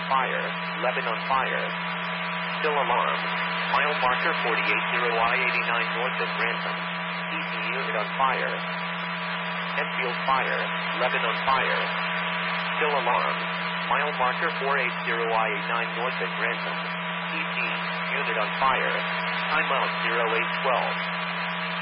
fire. Lebanon on fire. Still alarm. Mile marker 480I-89 north at Grantham. PC unit on fire. Enfield fire. Lebanon on fire. Still alarm. Mile marker 480I-89 north at Grantham. PC unit on fire. Timeout 0812.